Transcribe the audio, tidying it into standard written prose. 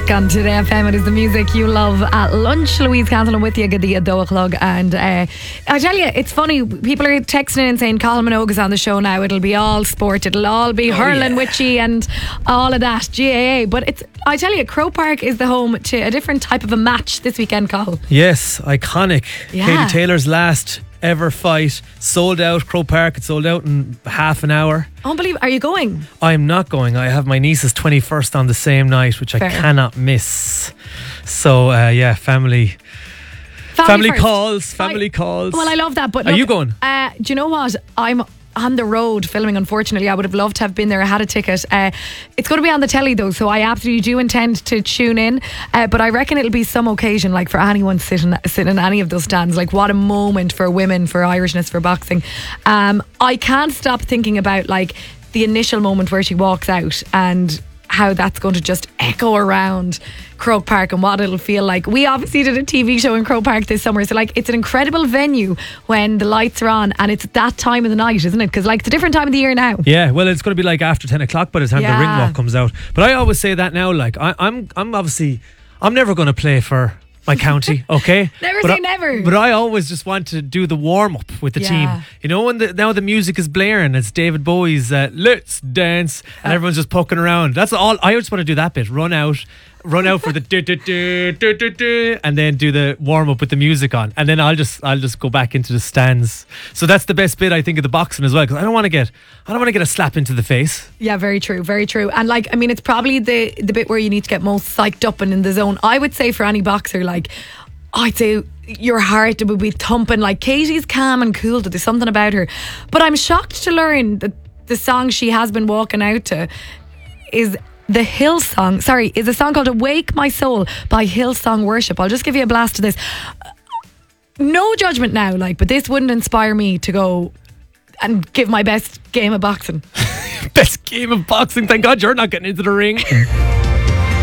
Park on Today FM. It is the music you love at lunch. Louise Cantillon with you, good the Dóchlog. And I tell you, it's funny. People are texting in and saying Colin Minogue's on the show now. It'll be all sport. It'll all be hurling, witchy, and all of that. GAA. But I tell you, Croke Park is the home to a different type of a match this weekend, Colin. Yes, iconic. Yeah. Katie Taylor's last ever fight, sold out. Croke Park, it sold out in half an hour. Unbelievable. Are you going? I'm not going. I have my niece's 21st on the same night, which Fair. I cannot miss. So family first. calls. Family calls. Well, I love that. But Are look, you going? Do you know what? I'm on the road filming, unfortunately. I would have loved to have been there. I had a ticket. It's going to be on the telly though, so I absolutely do intend to tune in. But I reckon it'll be some occasion, like for anyone sitting in any of those stands. Like, what a moment for women, for Irishness, for boxing. I can't stop thinking about like the initial moment where she walks out and how that's going to just echo around Croke Park and what it'll feel like. We obviously did a TV show in Croke Park this summer, so like it's an incredible venue when the lights are on, and it's that time of the night, isn't it? Because like it's a different time of the year now. Yeah, well, it's going to be like after 10 o'clock by the time the ring walk comes out. But I always say that now, like I'm obviously, I'm never going to play for my county, okay? Never say never. But I always just want to do the warm up with the team. You know, when now the music is blaring, it's David Bowie's "Let's Dance," and everyone's just poking around. That's all. I just want to do that bit. Run out for the do, and then do the warm up with the music on, and then I'll just go back into the stands. So that's the best bit, I think, of the boxing as well, because I don't want to get a slap into the face. Yeah, very true, very true. And like, I mean, it's probably the bit where you need to get most psyched up and in the zone. I would say for any boxer, like, I'd say your heart would be thumping. Like, Katie's calm and cool, there's something about her. But I'm shocked to learn that the song she has been walking out to is the Hillsong. Sorry, is a song called "Awake My Soul" by Hillsong Worship. I'll just give you a blast of this. No judgment now, like, but this wouldn't inspire me to go and give my best game of boxing. Best game of boxing. Thank God you're not getting into the ring.